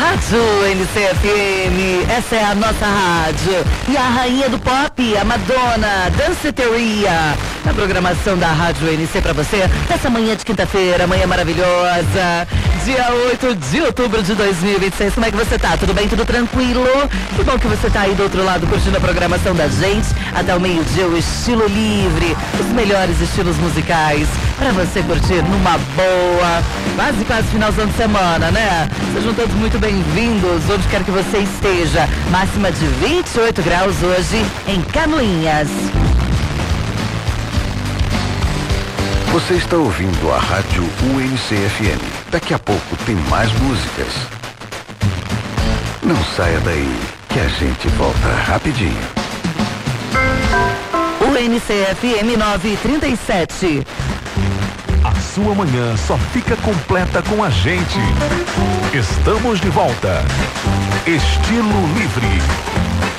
Rádio NCFM, essa é a nossa rádio. E a rainha do pop, a Madonna, Danceteria. Na programação da Rádio NC pra você, nessa manhã de quinta-feira, manhã maravilhosa, dia 8 de outubro de 2026. Como é que você tá? Tudo bem? Tudo tranquilo? Que bom que você tá aí do outro lado curtindo a programação da gente. Até o meio-dia, o estilo livre, os melhores estilos musicais pra você curtir numa boa. Quase finalzão de semana, né? Sejam todos muito bem-vindos, onde quer que você esteja. Máxima de 28 graus hoje em Canoinhas. Você está ouvindo a Rádio UNCFM. Daqui a pouco tem mais músicas. Não saia daí, que a gente volta rapidinho. UNCFM 937. A sua manhã só fica completa com a gente. Estamos de volta. Estilo Livre.